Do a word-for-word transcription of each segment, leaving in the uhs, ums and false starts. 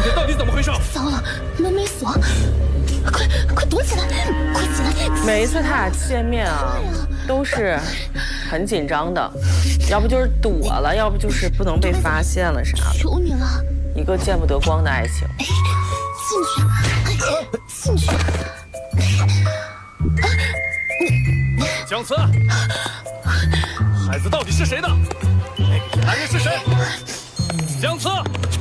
这到底怎么回事？ 糟了，门没锁，快快躲起来，快起来！ 每一次他俩见面啊，都是很紧张的，要不就是躲了，要不就是不能被发现了啥的。 求你了， 一个见不得光的爱情。 哎，进去，哎，进去。 姜慈，孩子到底是谁的？那个男人是谁？姜慈。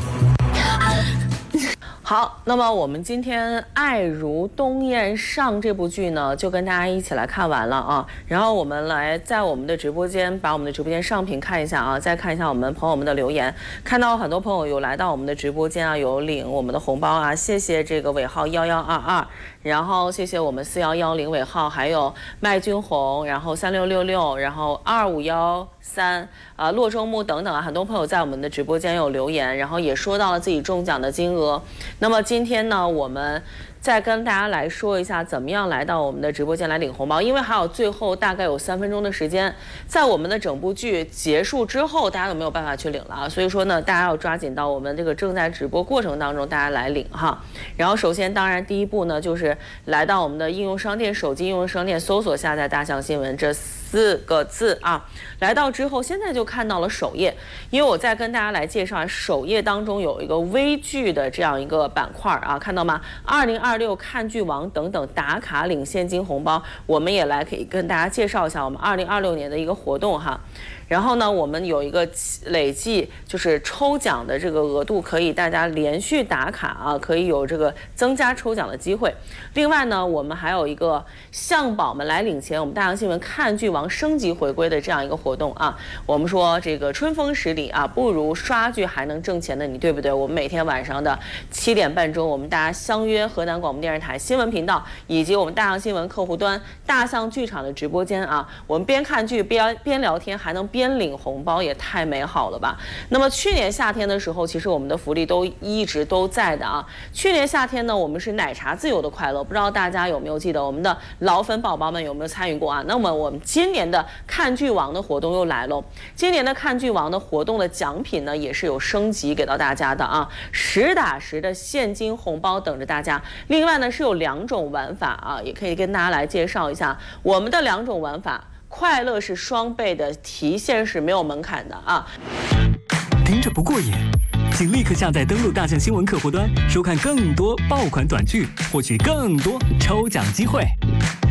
好，那么我们今天《爱如东燕上》这部剧呢，就跟大家一起来看完了啊。然后我们来在我们的直播间把我们的直播间上屏看一下啊，再看一下我们朋友们的留言。看到很多朋友有来到我们的直播间啊，有领我们的红包啊，谢谢这个尾号幺幺二二，然后谢谢我们四幺幺零尾号，还有麦君红，然后三六六六，然后二五幺三啊，洛中木等等啊，很多朋友在我们的直播间有留言，然后也说到了自己中奖的金额。那么今天呢，我们再跟大家来说一下怎么样来到我们的直播间来领红包，因为还有最后大概有三分钟的时间，在我们的整部剧结束之后，大家都没有办法去领了啊。所以说呢，大家要抓紧到我们这个正在直播过程当中，大家来领哈。然后首先，当然第一步呢，就是来到我们的应用商店，手机应用商店搜索下载大象新闻这四个字啊。来到之后，现在就看到了首页，因为我在跟大家来介绍，首页当中有一个微剧的这样一个板块啊，看到吗？二零二六看剧王等等打卡领现金红包，我们也来可以跟大家介绍一下我们二零二六年的一个活动哈。然后呢，我们有一个累计就是抽奖的这个额度，可以大家连续打卡啊，可以有这个增加抽奖的机会。另外呢，我们还有一个向宝们来领钱，我们大洋新闻看剧王升级回归的这样一个活动啊。我们说这个春风十里啊，不如刷剧还能挣钱的你，对不对？我们每天晚上的七点半钟，我们大家相约河南广播电视台新闻频道以及我们大象新闻客户端大象剧场的直播间啊，我们边看剧边边聊天，还能边领红包，也太美好了吧。那么去年夏天的时候，其实我们的福利都一直都在的啊。去年夏天呢，我们是奶茶自由的快乐，不知道大家有没有记得，我们的老粉宝宝们有没有参与过啊？那么我们今年的看剧王的活动又来了，今年的看剧王的活动的奖品呢，也是有升级给到大家的啊，实打实的现金红包等着大家。另外呢，是有两种玩法啊，也可以跟大家来介绍一下我们的两种玩法。快乐是双倍的，提现是没有门槛的啊！ 听着不过瘾，请立刻下载登录大象新闻客户端，收看更多爆款短剧，获取更多抽奖机会。